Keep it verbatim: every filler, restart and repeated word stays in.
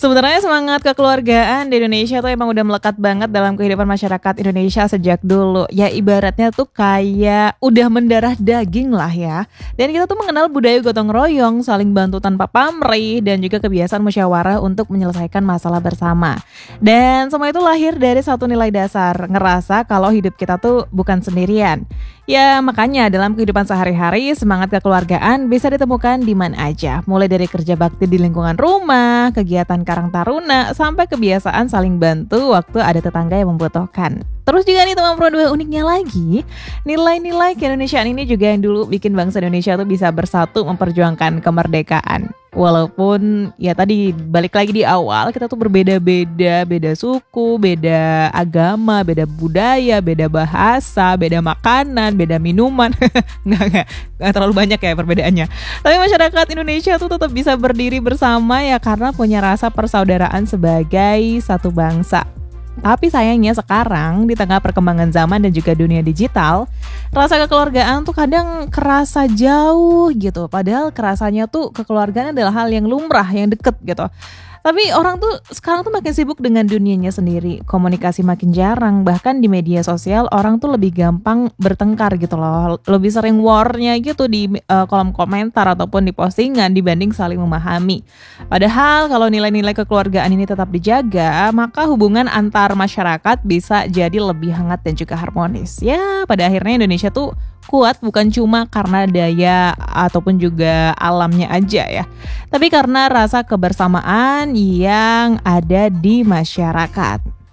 Sebenarnya semangat kekeluargaan di Indonesia tuh emang udah melekat banget dalam kehidupan masyarakat Indonesia sejak dulu. Ya ibaratnya tuh kayak udah mendarah daging lah ya. Dan kita tuh mengenal budaya gotong royong, saling bantu tanpa pamrih, dan juga kebiasaan musyawarah untuk menyelesaikan masalah bersama. Dan semua itu lahir dari satu nilai dasar, ngerasa kalau hidup kita tuh bukan sendirian. Ya makanya dalam kehidupan sehari-hari semangat kekeluargaan bisa ditemukan di mana aja. Mulai dari kerja bakti di lingkungan rumah, kegiatan Karang Taruna, sampai kebiasaan saling bantu waktu ada tetangga yang membutuhkan. Terus juga nih teman pro dua uniknya lagi, nilai-nilai keindonesiaan ini juga yang dulu bikin bangsa Indonesia tuh bisa bersatu memperjuangkan kemerdekaan. Walaupun ya tadi balik lagi di awal kita tuh berbeda-beda, beda suku, beda agama, beda budaya, beda bahasa, beda makanan, beda minuman. nggak, nggak, nggak terlalu banyak ya perbedaannya. Tapi masyarakat Indonesia tuh tetap bisa berdiri bersama ya karena punya rasa persaudaraan sebagai satu bangsa. Tapi sayangnya sekarang di tengah perkembangan zaman dan juga dunia digital, rasa kekeluargaan tuh kadang kerasa jauh gitu. Padahal kerasanya tuh kekeluargaan adalah hal yang lumrah, yang deket gitu. Tapi orang tuh sekarang tuh makin sibuk dengan dunianya sendiri, komunikasi makin jarang, bahkan di media sosial orang tuh lebih gampang bertengkar gitu loh, lebih sering war-nya gitu di uh, kolom komentar ataupun di postingan dibanding saling memahami. Padahal kalau nilai-nilai kekeluargaan ini tetap dijaga, maka hubungan antar masyarakat bisa jadi lebih hangat dan juga harmonis. Ya, pada akhirnya Indonesia tuh kuat bukan cuma karena daya ataupun juga alamnya aja ya, tapi karena rasa kebersamaan yang ada di masyarakat.